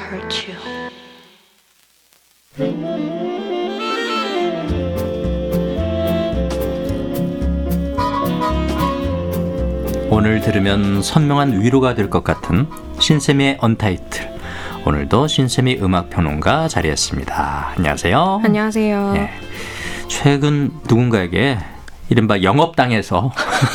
hurt you. 오늘 들으면 선명한 위로가 될 것 같은 신쌤의 언타이틀. 오늘도 신쌤이 음악평론가 자리했습니다. 안녕하세요. 안녕하세요. 예, 최근 누군가에게 이른바 영업당해서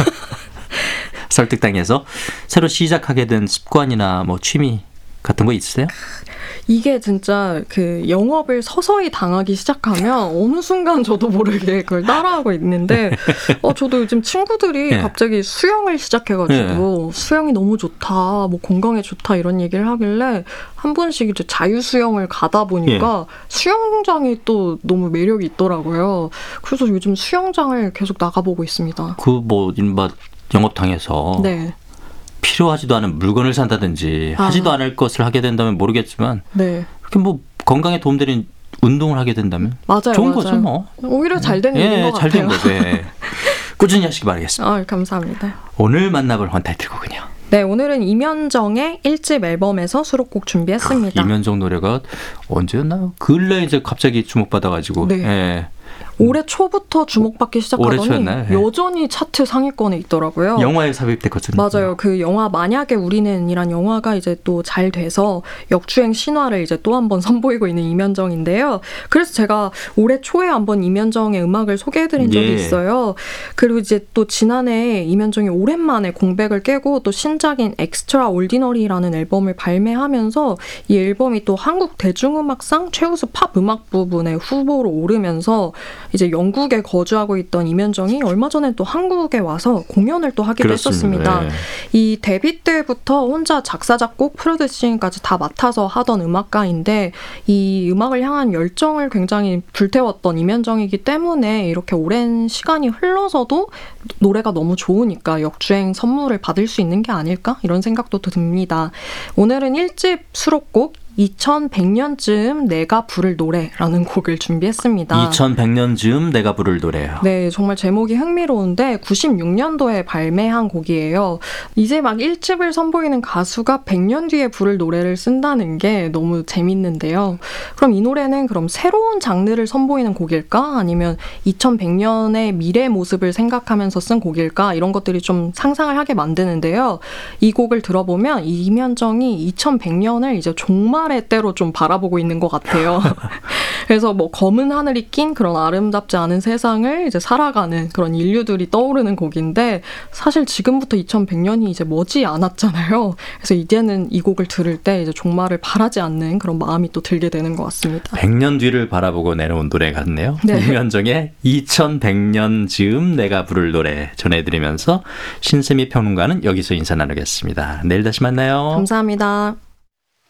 설득당해서 새로 시작하게 된 습관이나 뭐 취미 같은 거 있으세요? 이게 진짜 그 영업을 서서히 당하기 시작하면 어느 순간 저도 모르게 그걸 따라하고 있는데 저도 요즘 친구들이 네. 갑자기 수영을 시작해가지고 수영이 너무 좋다, 뭐 건강에 좋다 이런 얘기를 하길래 한 번씩 이제 자유수영을 가다 보니까 수영장이 또 너무 매력이 있더라고요. 그래서 요즘 수영장을 계속 나가보고 있습니다. 그 뭐 이른바 영업당해서 네. 필요하지도 않은 물건을 산다든지 하지도 않을 것을 하게 된다면 모르겠지만 네. 그렇게 뭐 건강에 도움되는 운동을 하게 된다면 맞아요. 좋은 맞아요. 거죠 뭐. 오히려 잘 된 일인 것 잘 된 같아요. 거죠. 예. 꾸준히 하시기 바라겠습니다. 감사합니다. 오늘 만나볼 원타이틀곡은요. 네, 오늘은 이면정의 1집 앨범에서 수록곡 준비했습니다. 이면정 노래가 언제였나요? 근래 이제 갑자기 주목받아가지고. 네. 예. 올해 초부터 주목받기 올해 시작하더니 초였나요? 네. 여전히 차트 상위권에 있더라고요. 영화에 삽입됐거든요. 맞아요. 그 영화 만약에 우리는이란 영화가 이제 또 잘 돼서 역주행 신화를 이제 또 한 번 선보이고 있는 이면정인데요. 그래서 제가 올해 초에 한번 이면정의 음악을 소개해드린 적이 있어요. 그리고 이제 또 지난해 이면정이 오랜만에 공백을 깨고 또 신작인 엑스트라 올디너리라는 앨범을 발매하면서 이 앨범이 또 한국 대중음악상 최우수 팝 음악 부분에 후보로 오르면서 이제 영국에 거주하고 있던 이면정이 얼마 전에 또 한국에 와서 공연을 또 하기도 했었습니다. 네. 이 데뷔 때부터 혼자 작사, 작곡, 프로듀싱까지 다 맡아서 하던 음악가인데 이 음악을 향한 열정을 굉장히 불태웠던 이면정이기 때문에 이렇게 오랜 시간이 흘러서도 노래가 너무 좋으니까 역주행 선물을 받을 수 있는 게 아닐까? 이런 생각도 듭니다. 오늘은 1집 수록곡 2100년쯤 내가 부를 노래라는 곡을 준비했습니다. 2100년쯤 내가 부를 노래요. 네, 정말 제목이 흥미로운데 96년도에 발매한 곡이에요. 이제 막 1집을 선보이는 가수가 100년 뒤에 부를 노래를 쓴다는 게 너무 재밌는데요. 그럼 이 노래는 그럼 새로운 장르를 선보이는 곡일까? 아니면 2100년의 미래 모습을 생각하면서 쓴 곡일까? 이런 것들이 좀 상상을 하게 만드는데요. 이 곡을 들어보면 이면정이 2100년을 이제 종말의 때로 좀 바라보고 있는 것 같아요. 그래서 뭐 검은 하늘이 낀 그런 아름답지 않은 세상을 이제 살아가는 그런 인류들이 떠오르는 곡인데 사실 지금부터 2100년이 이제 머지 않았잖아요. 그래서 이제는 이 곡을 들을 때 이제 종말을 바라지 않는 그런 마음이 또 들게 되는 것 같습니다. 100년 뒤를 바라보고 내놓은 노래 같네요. 네. 이면정의 2100년 즈음 내가 부를 노래 전해드리면서 신세미 평론가는 여기서 인사 나누겠습니다. 내일 다시 만나요. 감사합니다.